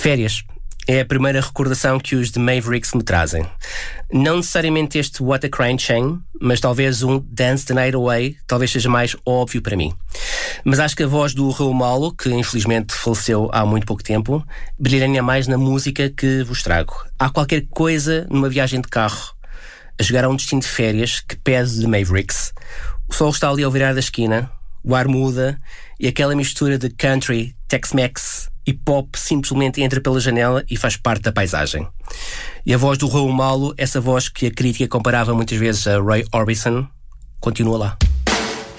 Férias. É a primeira recordação que os The Mavericks me trazem. Não necessariamente este What a Crying Shame, mas talvez um Dance the Night Away talvez seja mais óbvio para mim. Mas acho que a voz do Raul Malo, que infelizmente faleceu há muito pouco tempo, brilha ainda mais na música que vos trago. Há qualquer coisa numa viagem de carro, a chegar a um destino de férias, que pede The Mavericks. O sol está ali ao virar da esquina, o ar muda e aquela mistura de country, Tex-Mex e pop simplesmente entra pela janela e faz parte da paisagem. E a voz do Raul Malo, essa voz que a crítica comparava muitas vezes a Roy Orbison, continua lá.